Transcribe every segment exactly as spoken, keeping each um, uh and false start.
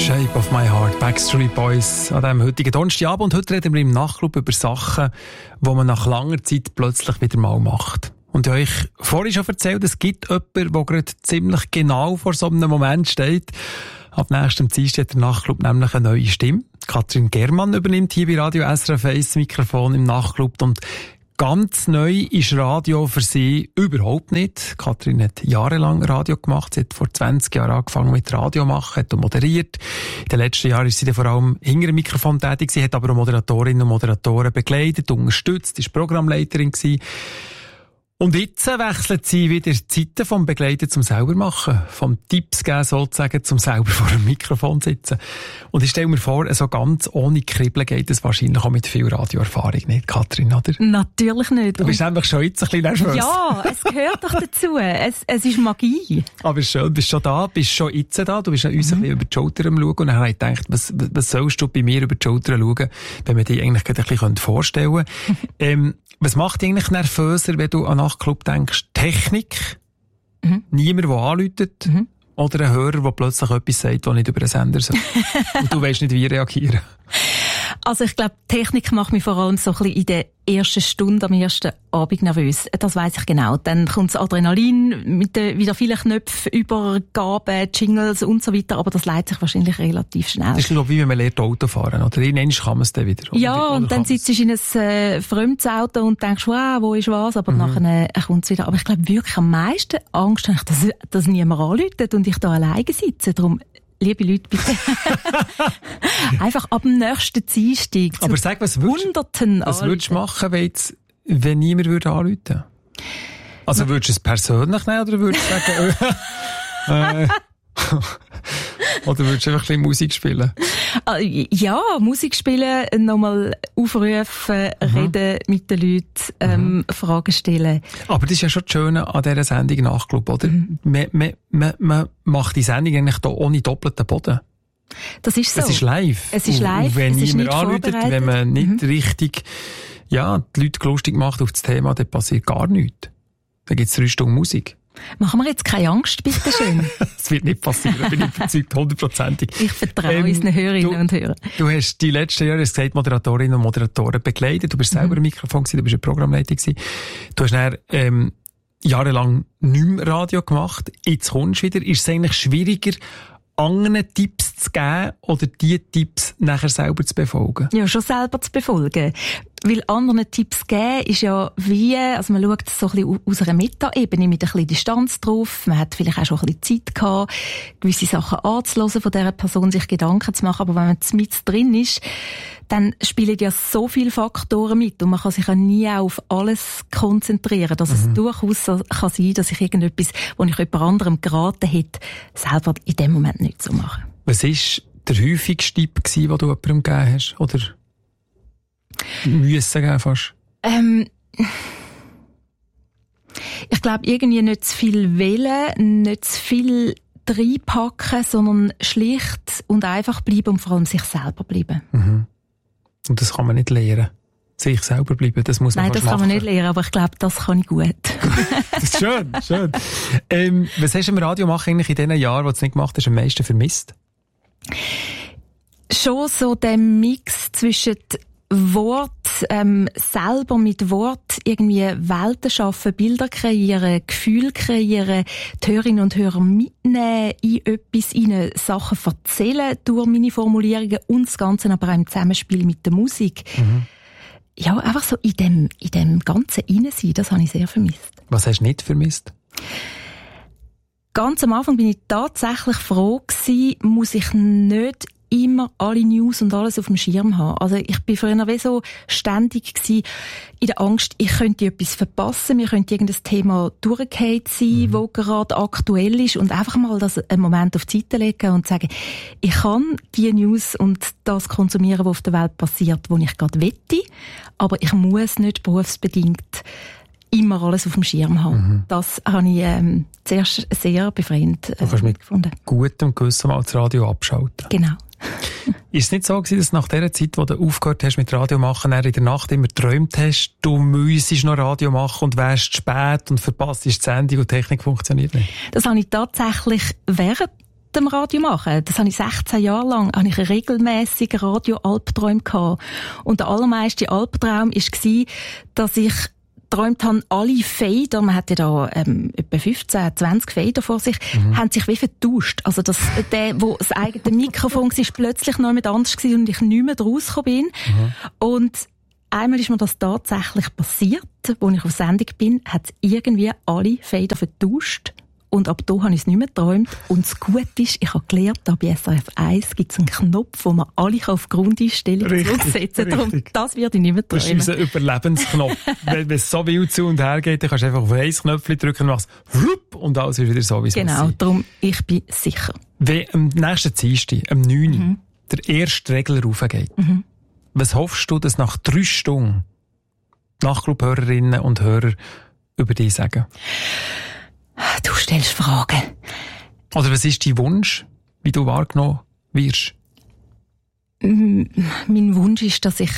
Shape of my heart, Backstreet Boys an diesem heutigen Donnerstagabend. Und heute reden wir im Nachtclub über Sachen, die man nach langer Zeit plötzlich wieder mal macht. Und ich habe euch vorhin schon erzählt, es gibt jemanden, der gerade ziemlich genau vor so einem Moment steht. Ab nächstem Dienstag hat der Nachtclub nämlich eine neue Stimme. Katrin Germann übernimmt hier bei Radio S R F eins das Mikrofon im Nachtclub. Und ganz neu ist Radio für sie überhaupt nicht. Katrin hat jahrelang Radio gemacht. Sie hat vor zwanzig Jahren angefangen mit Radio machen, hat moderiert. In den letzten Jahren ist sie dann vor allem hinter dem Mikrofon tätig. Sie hat aber auch Moderatorinnen und Moderatoren begleitet, unterstützt, ist Programmleiterin gewesen. Und jetzt wechselt sie wieder die Zeiten vom Begleiten zum Selbermachen, vom Tipps geben sozusagen zum selber vor dem Mikrofon sitzen. Und ich stelle mir vor, so ganz ohne Kribbeln geht es wahrscheinlich auch mit viel Radioerfahrung nicht, Katrin, oder? Natürlich nicht. Du bist einfach schon jetzt ein bisschen nervös. Ja, es gehört doch dazu. Es, es ist Magie. Aber schön, du bist schon da, bist schon jetzt da, du bist an uns mhm. ein bisschen über die Schulter am Schauen und dann habe ich gedacht, was, was sollst du bei mir über die Schulter schauen, wenn wir dich eigentlich ein bisschen vorstellen können. ähm, was macht dich eigentlich nervöser, wenn du an Nachtclub denkst? Technik? Mhm. Niemand, der anruft? Mhm. Oder ein Hörer, der plötzlich etwas sagt, das nicht über den Sender soll? Und du weißt nicht, wie reagieren? Also ich glaube, Technik macht mich vor allem so ein bisschen in der ersten Stunde am ersten Abend nervös. Das weiss ich genau. Dann kommt das Adrenalin mit den wieder vielen Knöpfen, Übergaben, Jingles und so weiter. Aber das leitet sich wahrscheinlich relativ schnell. Das ist, glaube ich, wie wenn man lernt Auto fahren. Oder irgendwann kann man es dann wieder. Oder? Ja, oder und dann sitzt du in ein äh, fremdes Auto und denkst, wow, wo ist was? Aber mhm. nachher äh, kommt es wieder. Aber ich glaube wirklich am meisten Angst habe ich, dass, dass niemand anruft und ich da alleine sitze. Darum, liebe Leute, bitte. Einfach ab dem nächsten Dienstag. Aber sag, was würdest, was würdest du machen, wenn, jetzt, wenn niemand würde anrufen würde? Also ja. Würdest du es persönlich nehmen oder würdest du sagen, äh, oder würdest du einfach ein bisschen Musik spielen? Ja, Musik spielen, nochmal aufrufen, mhm. reden mit den Leuten, ähm, mhm. Fragen stellen. Aber das ist ja schon das Schöne an dieser Sendung Nachtclub, oder? Mhm. Man, man, man, man macht die Sendung eigentlich da ohne doppelten Boden. Das ist so. Es ist live. Es ist live. Und wenn es niemand anruft, wenn man nicht mhm. richtig, ja, die Leute lustig macht auf das Thema, dann passiert gar nichts. Dann gibt es drei Stunden Musik. Machen wir jetzt keine Angst, bitte schön. Das wird nicht passieren, bin ich überzeugt, hundertprozentig. Ich vertraue ähm, unseren Hörerinnen du, und Hörern. Du hast die letzten Jahre gesagt, Moderatorinnen und Moderatoren begleitet. Du bist selber mhm. im Mikrofon gewesen, du bist eine Programmleitung gewesen. Du hast dann, ähm, jahrelang nicht mehr Radio gemacht. Jetzt kommst du wieder. Ist es eigentlich schwieriger, anderen Tipps zu geben oder die Tipps nachher selber zu befolgen? Ja, schon selber zu befolgen. Weil anderen Tipps geben ist ja wie, also man schaut so ein bisschen aus einer Meta-Ebene mit ein bisschen Distanz drauf. Man hat vielleicht auch schon ein bisschen Zeit gehabt, gewisse Sachen anzuhören, von dieser Person sich Gedanken zu machen. Aber wenn man mit drin ist, dann spielen ja so viele Faktoren mit und man kann sich ja nie auf alles konzentrieren. Dass mhm. es durchaus so kann sein, dass ich irgendetwas, was ich jemand anderem geraten hätte, selber in dem Moment nicht so mache. Was war der häufigste Tipp, den du jemandem gegeben hast? Oder müssen geben fast? Ähm, ich glaube, irgendwie nicht zu viel wählen, nicht zu viel reinpacken, sondern schlicht und einfach bleiben und vor allem sich selber bleiben. Mhm. Und das kann man nicht lernen. Sich selber bleiben, das muss man Nein, das machen. kann man nicht lernen, aber ich glaube, das kann ich gut. Das ist schön, schön. Ähm, was hast du im Radio machen eigentlich in den Jahren, wo du es nicht gemacht hast, am meisten vermisst? Schon so der Mix zwischen Wort, ähm, selber mit Wort irgendwie Welten schaffen, Bilder kreieren, Gefühle kreieren, die Hörerinnen und Hörer mitnehmen, in etwas ihnen Sachen erzählen durch meine Formulierungen und das Ganze aber auch im Zusammenspiel mit der Musik. Mhm. Ja, einfach so in dem, in dem Ganzen Innensein, das habe ich sehr vermisst. Was hast du nicht vermisst? Ganz am Anfang bin ich tatsächlich froh gewesen, muss ich nicht immer alle News und alles auf dem Schirm haben. Also ich bin früher wie so ständig gewesen, in der Angst, ich könnte etwas verpassen, mir könnte irgendein Thema durchgefallen sein, mhm. wo gerade aktuell ist und einfach mal das einen Moment auf die Seite legen und sagen, ich kann die News und das konsumieren, was auf der Welt passiert, wo ich gerade wette, aber ich muss nicht berufsbedingt immer alles auf dem Schirm haben. Mhm. Das habe ich ähm, zuerst sehr befreiend äh, du kannst mit gefunden. Gutem Gewissen mal das Radio abschalten. Genau. Ist es nicht so gewesen, dass nach der Zeit, wo du aufgehört hast mit Radio machen, in der Nacht immer geträumt hast, du müsstest noch Radio machen und wärst spät und verpasst die Sendung und die Technik funktioniert nicht? Das habe ich tatsächlich während dem Radio machen. Das habe ich sechzehn Jahre lang, habe ich regelmässig Radio-Albträume gehabt. Und der allermeiste Albtraum war, dass ich geträumt habe, alle Fader, man hat ja da ähm, etwa fünfzehn, zwanzig Fader vor sich, mhm. haben sich wie vertauscht. Also dass der, wo das eigene Mikrofon war, plötzlich noch jemand anders gewesen und ich nicht mehr rausgekommen bin. Mhm. Und einmal ist mir das tatsächlich passiert, als ich auf Sendung bin, hat irgendwie alle Fader vertauscht. Und ab da habe ich es nicht mehr geträumt. Und das Gute ist, ich habe gelernt, da bei S R F eins gibt es einen Knopf, wo man alle auf Grundeinstellung zurücksetzen kann. Darum, das werde ich nicht mehr träumen. Das ist unser Überlebensknopf. Wenn es so wild zu und her geht, dann kannst du einfach auf ein Knöpfchen drücken und machst und alles ist wieder so, wie es genau, muss sein. Darum, ich bin sicher. Wenn am nächsten Dienstag, am neun Uhr, mhm. der erste Regler raufgeht, mhm. was hoffst du, dass nach drei Stunden Nachtclub-Hörerinnen und Hörer über dich sagen? Du stellst Fragen. Oder was ist dein Wunsch, wie du wahrgenommen wirst? M- mein Wunsch ist, dass ich,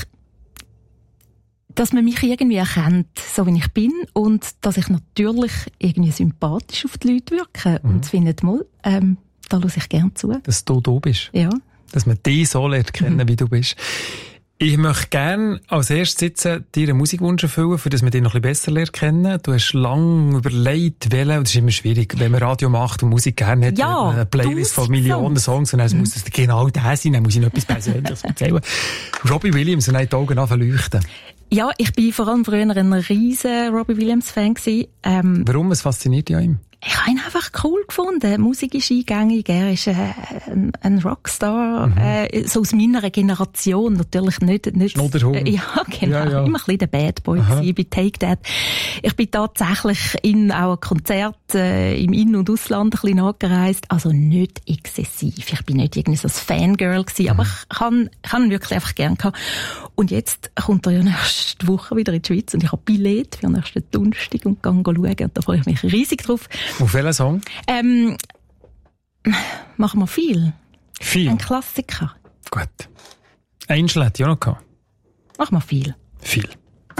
dass man mich irgendwie erkennt, so wie ich bin, und dass ich natürlich irgendwie sympathisch auf die Leute wirke. Mhm. Und findet mal, ähm, da höre ich gerne zu. Dass du du bist. Ja. Dass man dich so lernt kennen, mhm. wie du bist. Ich möchte gerne als erstes sitzen, dir einen Musikwunsch erfüllen, für dass man dich noch ein bisschen besser lernt kennen. Du hast lange überlegt, welchen, und das ist immer schwierig, wenn man Radio macht und Musik gerne hat, ja, eine Playlist von Millionen Songs, und dann mhm. muss es genau der sein, dann muss ich noch etwas Persönliches erzählen. Robbie Williams, und dann die Augen anfangen leuchten. Ja, ich bin vor allem früher ein riesen Robbie Williams-Fan gewesen. Ähm, Warum? Was fasziniert dich an ihm? Ich habe ihn einfach cool gefunden. Die Musik ist eingängig, er ist äh, ein, ein Rockstar, mhm. äh, so aus meiner Generation, natürlich nicht... nicht Schnudderhund. Äh, ja, genau, ja, ja. Immer ein bisschen der Bad Boy gewesen, bei Take That. Ich bin tatsächlich in auch ein Konzert äh, im In- und Ausland ein bisschen nachgereist, also nicht exzessiv. Ich bin nicht irgendwie so ein Fangirl gewesen, mhm. aber ich habe hab ihn wirklich einfach gern gehabt. Und jetzt kommt er ja nächste Woche wieder in die Schweiz und ich habe Billett für nächsten Donnerstag und gehe schauen, und da freue ich mich riesig drauf. Auf welchen Song? Ähm, machen wir viel. Viel? Ein Klassiker. Gut. Angel hat ja noch gehabt. Machen wir viel. Viel.